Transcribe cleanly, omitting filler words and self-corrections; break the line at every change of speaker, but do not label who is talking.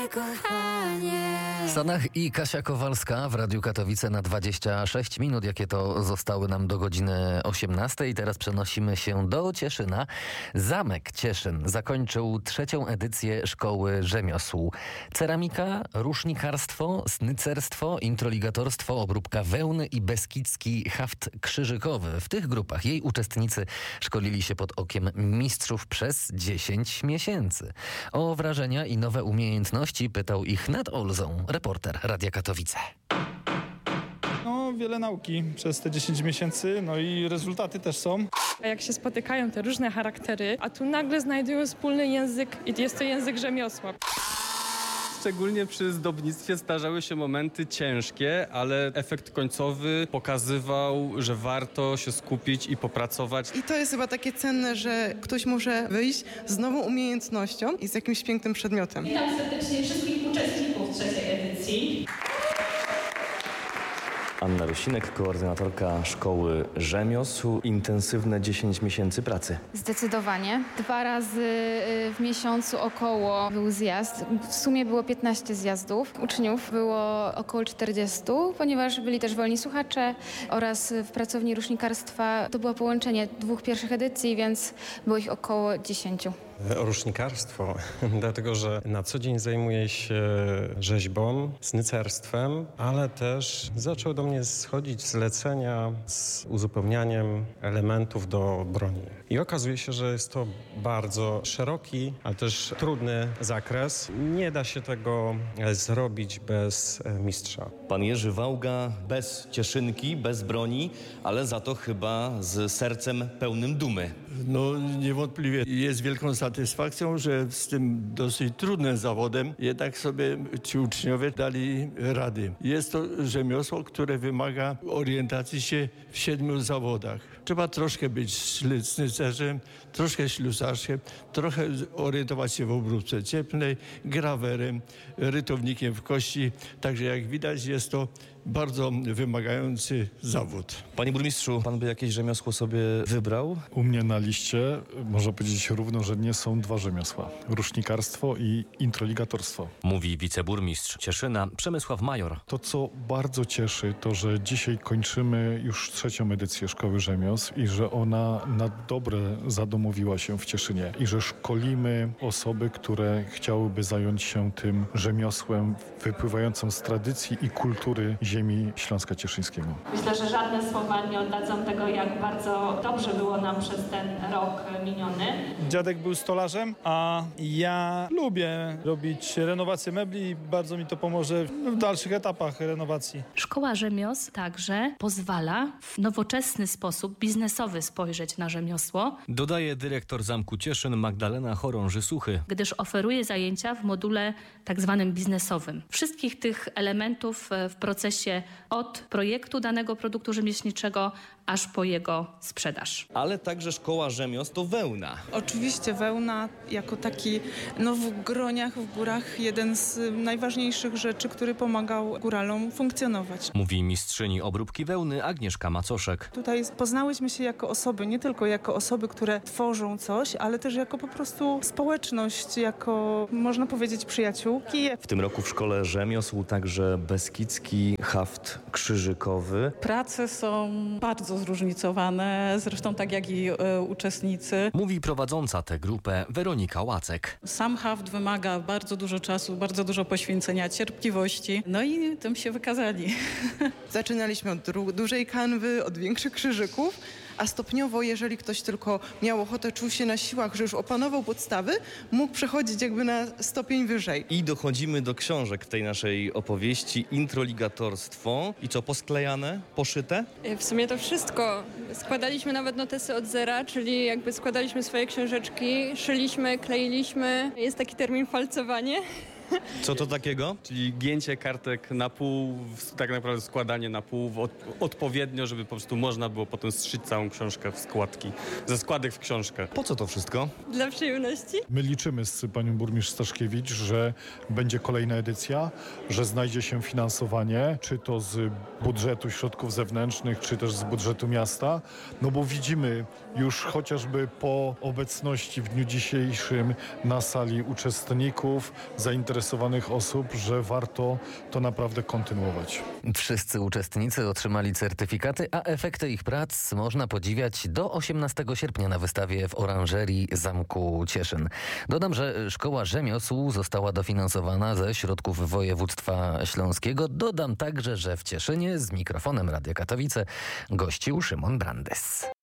Sanach i Kasia Kowalska w Radiu Katowice na 26 minut, jakie to zostały nam do godziny 18. I teraz przenosimy się do Cieszyna. Zamek Cieszyn zakończył 3. edycję Szkoły Rzemiosł. Ceramika, rusznikarstwo, snycerstwo, introligatorstwo, obróbka wełny i beskidzki haft krzyżykowy. W tych grupach jej uczestnicy szkolili się pod okiem mistrzów przez 10 miesięcy. O wrażenia i nowe umiejętności pytał ich nad Olzą reporter Radia Katowice.
No, wiele nauki przez te 10 miesięcy, no i rezultaty też są.
Jak się spotykają te różne charaktery, a tu nagle znajdują wspólny język i jest to język rzemiosła.
Szczególnie przy zdobnictwie zdarzały się momenty ciężkie, ale efekt końcowy pokazywał, że warto się skupić i popracować.
I to jest chyba takie cenne, że ktoś może wyjść z nową umiejętnością i z jakimś pięknym przedmiotem.
Witam serdecznie wszystkich uczestników 3. edycji.
Anna Rusinek, koordynatorka Szkoły Rzemiosł. Intensywne 10 miesięcy pracy.
Zdecydowanie. 2 razy w miesiącu około był zjazd. W sumie było 15 zjazdów. Uczniów było około 40, ponieważ byli też wolni słuchacze oraz w pracowni rusznikarstwa to było połączenie 2 pierwszych edycji, więc było ich około 10.
Rusznikarstwo, dlatego że na co dzień zajmuję się rzeźbą, snycerstwem, ale też zaczęły do mnie schodzić zlecenia z uzupełnianiem elementów do broni. I okazuje się, że jest to bardzo szeroki, ale też trudny zakres. Nie da się tego zrobić bez mistrza.
Pan Jerzy Wałga bez cieszynki, bez broni, ale za to chyba z sercem pełnym dumy.
No niewątpliwie jest wielką satysfakcją, że z tym dosyć trudnym zawodem jednak sobie ci uczniowie dali rady. Jest to rzemiosło, które wymaga orientacji się w 7 zawodach. Trzeba troszkę być snycerzem, troszkę ślusarzem, trochę orientować się w obróbce cieplnej, grawerem, rytownikiem w kości. Także jak widać jest to bardzo wymagający zawód.
Panie burmistrzu, pan by jakieś rzemiosło sobie wybrał?
U mnie na liście można powiedzieć równo, że nie są 2 rzemiosła. Rusznikarstwo i introligatorstwo.
Mówi wiceburmistrz Cieszyna Przemysław Major.
To, co bardzo cieszy, to, że dzisiaj kończymy już 3. edycję Szkoły Rzemiosł i że ona na dobre zadomowiła się w Cieszynie i że szkolimy osoby, które chciałyby zająć się tym rzemiosłem wypływającym z tradycji i kultury ziemi Śląska Cieszyńskiego.
Myślę, że żadne słowa nie oddadzą tego, jak bardzo dobrze było nam przez ten rok miniony.
Dziadek był stolarzem, a ja lubię robić renowację mebli i bardzo mi to pomoże w dalszych etapach renowacji.
Szkoła Rzemiosł także pozwala w nowoczesny sposób biznesowy spojrzeć na rzemiosło.
Dodaje dyrektor Zamku Cieszyn Magdalena Chorąży-Suchy.
Gdyż oferuje zajęcia w module tak zwanym biznesowym. Wszystkich tych elementów w procesie od projektu danego produktu rzemieślniczego aż po jego sprzedaż.
Ale także Szkoła Rzemiosł to wełna.
Oczywiście wełna jako taki w Groniach, w górach jeden z najważniejszych rzeczy, który pomagał góralom funkcjonować.
Mówi mistrzyni obróbki wełny Agnieszka Macoszek.
Tutaj poznałyśmy się jako osoby, nie tylko jako osoby, które tworzą coś, ale też jako po prostu społeczność, jako można powiedzieć przyjaciółki.
W tym roku w Szkole Rzemiosł także beskidzki haft krzyżykowy.
Prace są bardzo zróżnicowane, zresztą tak jak i uczestnicy.
Mówi prowadząca tę grupę Weronika Łacek.
Sam haft wymaga bardzo dużo czasu, bardzo dużo poświęcenia, cierpliwości. No i tym się wykazali.
Zaczynaliśmy od dużej kanwy, od większych krzyżyków, a stopniowo, jeżeli ktoś tylko miał ochotę, czuł się na siłach, że już opanował podstawy, mógł przechodzić jakby na stopień wyżej.
I dochodzimy do książek w tej naszej opowieści. Introligatorstwo. I co, posklejane, poszyte?
W sumie to wszystko. Składaliśmy nawet notesy od zera, czyli jakby składaliśmy swoje książeczki, szyliśmy, kleiliśmy. Jest taki termin falcowanie.
Co to takiego?
Czyli gięcie kartek na pół, tak naprawdę składanie na pół odpowiednio, żeby po prostu można było potem zszyć całą książkę w składki, ze składek w książkę.
Po co to wszystko?
Dla przyjemności.
My liczymy z panią burmistrz Staszkiewicz, że będzie kolejna edycja, że znajdzie się finansowanie, czy to z budżetu środków zewnętrznych, czy też z budżetu miasta, no bo widzimy już chociażby po obecności w dniu dzisiejszym na sali uczestników, zainteresowanych zainteresowanych osób, że warto to naprawdę kontynuować.
Wszyscy uczestnicy otrzymali certyfikaty, a efekty ich prac można podziwiać do 18 sierpnia na wystawie w oranżerii Zamku Cieszyn. Dodam, że Szkoła Rzemiosł została dofinansowana ze środków województwa śląskiego. Dodam także, że w Cieszynie z mikrofonem Radia Katowice gościł Szymon Brandes.